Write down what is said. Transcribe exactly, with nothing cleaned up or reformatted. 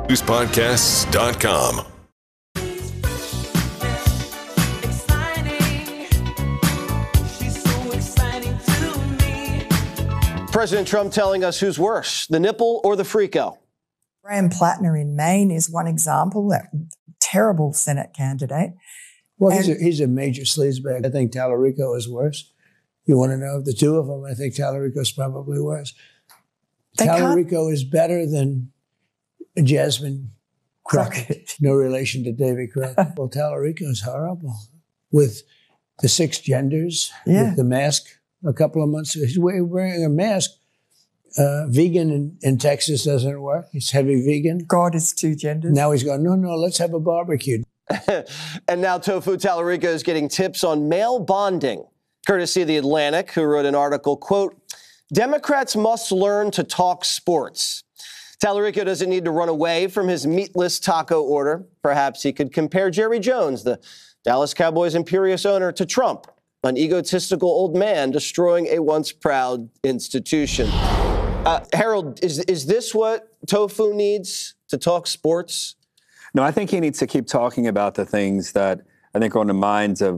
news podcasts dot com. President Trump telling us who's worse, the nipple or the freako? Graham Plattner in Maine is one example, that terrible Senate candidate. Well, he's a, he's a major sleazebag. I think Tallarico is worse. You want to know of the two of them? I think Tallarico's probably worse. They Tallarico can't... is better than Jasmine Crockett. Crockett. No relation to Davy Crockett. Well, Tallarico is horrible. With the six genders, yeah. with the mask a couple of months ago. He's wearing a mask. Uh, vegan in, in Texas doesn't work. He's heavy vegan. God is two genders. Now he's going, no, no, let's have a barbecue. And now Tofu Tallarico is getting tips on male bonding, courtesy of The Atlantic, who wrote an article, quote, Democrats must learn to talk sports. Tallarico doesn't need to run away from his meatless taco order. Perhaps he could compare Jerry Jones, the Dallas Cowboys' imperious owner, to Trump, an egotistical old man destroying a once proud institution. Uh, Harold, is, is this what Tofu needs to talk sports? No, I think he needs to keep talking about the things that I think are on the minds of